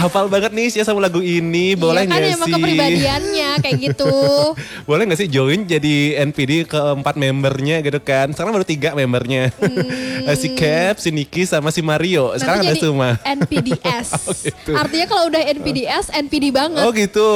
hafal banget nih sih sama lagu ini. Boleh Iya kan gak emang sih? kepribadiannya kayak gitu. Boleh gak sih join jadi NPD keempat membernya gitu kan. Sekarang baru 3 membernya. Si Cap, si Niki sama si Mario. Sekarang Nanti ada jadi semua. NPDS. Oh, gitu. Artinya kalau udah NPDS, NPD banget. Oh gitu.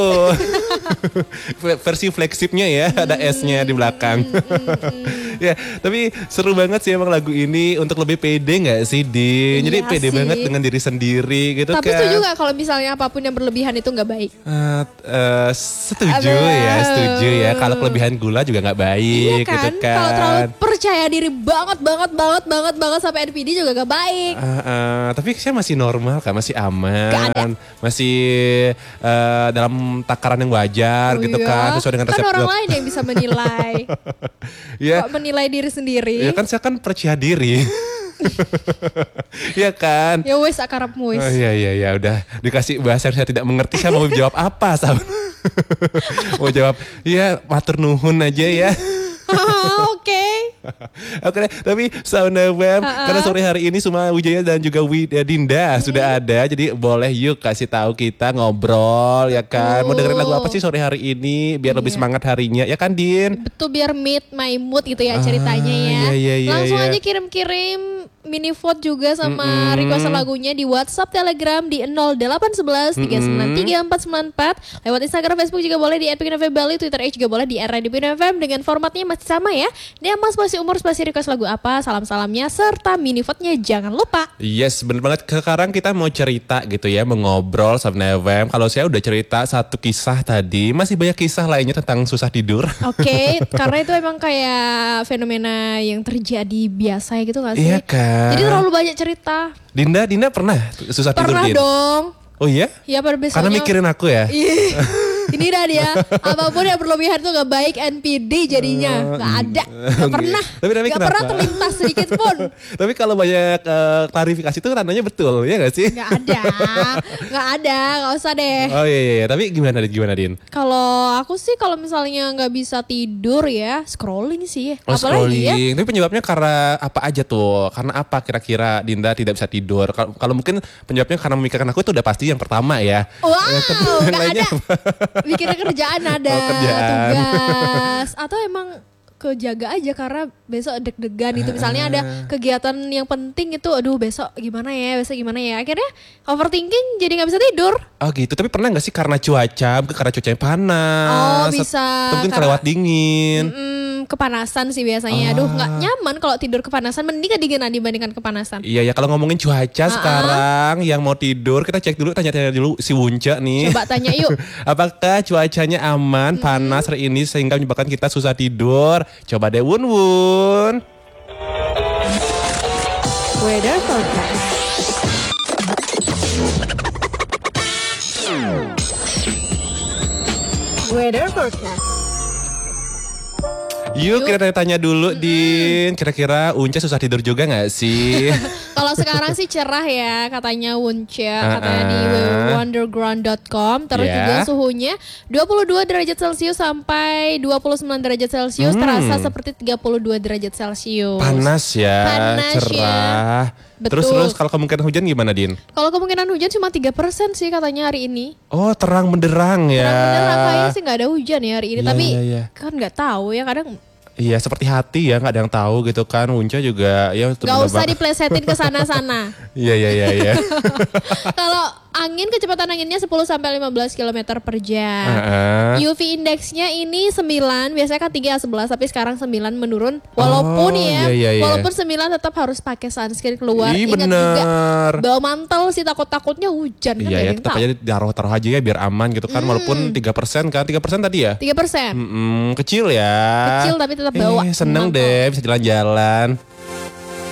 Versi flagshipnya ya, ada S-nya di belakang. Ya, tapi seru banget sih emang lagu ini untuk lebih pede gak sih, Din? Jadi Iya pede sih. banget dengan diri sendiri gitu Tapi kan. setuju gak kalau misalnya apapun yang berlebihan itu gak baik? Setuju ya, setuju ya. Kalau kelebihan gula juga nggak baik, Iya kan? gitu kan. Kalau terlalu percaya diri banget sampai NPD juga gak baik. Tapi saya masih normal kan, masih Gak aman, ada. masih dalam takaran yang wajar Oh gitu iya. kan, sesuai dengan resep Kan orang dok. lain yang bisa menilai. Ya, Kok menilai diri sendiri? ya kan saya kan percaya diri. Ya kan. Ya wes akarapmu wes. Oh iya udah dikasih bahasa yang saya tidak mengerti, saya mau jawab apa Sam? Mau jawab ya matur nuhun aja ya. Oke. Oke deh, tapi Sound FM karena sore hari ini Suma Wijaya dan juga Dinda sudah ada, jadi boleh yuk kasih tahu kita ngobrol ya kan. Mau dengerin lagu apa sih sore hari ini biar lebih semangat harinya ya kan Din? Betul, biar meet my mood gitu ya ceritanya ya. iya, Langsung iya. aja kirim-kirim mini vote juga sama request lagunya di WhatsApp, Telegram di 0811 393 494. Lewat Instagram, Facebook juga boleh di @pikinfm.bali, Twitter juga boleh di @radiopikinfm. Dengan formatnya masih sama ya. Nama, spasi umur, spasi request lagu apa, salam-salamnya serta mini vote-nya jangan lupa. Yes, bener banget. Sekarang kita mau cerita gitu ya, mengobrol sama FM. Kalau saya udah cerita satu kisah tadi, masih banyak kisah lainnya tentang susah tidur. Oke, karena itu emang kayak fenomena yang terjadi biasa gitu gak sih? Iya kan? Jadi terlalu banyak cerita. Dinda pernah susah tidur Pernah Din? dong. Oh iya? Ya pada besoknya. Karena mikirin aku ya? Ih, ini dah dia. Apapun yang berlebihan tuh gak baik, NPD jadinya. Gak ada. Gak pernah. Tapi Gak kenapa? pernah terlintas sedikit pun. Tapi kalau banyak klarifikasi itu tandanya betul, ya gak sih? Gak ada. Gak ada. Gak usah deh. Oh iya. Tapi gimana Din? Kalau aku sih kalau misalnya gak bisa tidur ya scrolling sih. Oh, Apalagi ya. scrolling. Tapi penyebabnya karena apa aja tuh? Karena apa kira-kira Dinda tidak bisa tidur? Kalau mungkin penyebabnya karena memikirkan aku itu udah pasti yang pertama ya. Wow, Yang gak lainnya ada. Mikirnya kerjaan ada, Oh, kerjaan. tugas. Atau emang kejaga aja karena besok deg-degan itu. Misalnya ada kegiatan yang penting itu, aduh besok gimana ya. Akhirnya overthinking jadi gak bisa tidur. Oh gitu, tapi pernah gak sih karena cuacanya panas? Oh, bisa. Atau mungkin kelewat dingin. Kepanasan sih biasanya. Aduh gak nyaman kalau tidur kepanasan. Mending kedinginan dibandingkan kepanasan. Iya ya, kalau ngomongin cuaca sekarang yang mau tidur, kita cek dulu, tanya-tanya dulu si Wunca nih. Coba tanya yuk. Apakah cuacanya aman, panas hari ini sehingga menyebabkan kita susah tidur? Coba deh Wun. Weather forecast. Weather forecast. Yuk kita tanya dulu Din, kira-kira Unca susah tidur juga gak sih? Kalau sekarang sih cerah ya katanya Wunca, katanya di wonderground.com. Terus Yeah. juga suhunya 22 derajat Celcius sampai 29 derajat Celcius, terasa seperti 32 derajat Celcius. Panas ya, Panas cerah. ya. Betul. Terus kalau kemungkinan hujan gimana Din? Kalau kemungkinan hujan cuma 3% sih katanya hari ini. Oh terang benderang ya. Terang-terang kayaknya sih nggak ada hujan ya hari ini, Iya, tapi iya. kan nggak tahu ya, kadang Iya seperti hati ya, gak ada yang tahu gitu kan. Unca juga ya. nggak usah diplesetin ke sana-sana. Iya. Kalau angin, kecepatan anginnya 10 sampai 15 km per jam. UV indeksnya ini 9, biasanya kan 3 11, tapi sekarang 9 menurun. Walaupun iya. walaupun 9 tetap harus pakai sunscreen keluar. Ih, Ingat bener. juga bawa mantel sih, takut-takutnya hujan kan. Iya ya, yang tetap tahu. aja taruh aja ya biar aman gitu kan. Walaupun 3% kan, 3% tadi ya. 3%. Kecil ya. Kecil tapi tetap bawa Seneng mantel. deh bisa jalan-jalan.